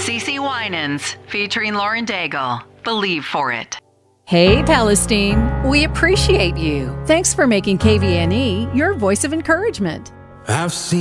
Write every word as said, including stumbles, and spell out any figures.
CeCe Winans, featuring Lauren Daigle. Believe for it. Hey, Palestine. We appreciate you. Thanks for making K V N E your voice of encouragement. I've seen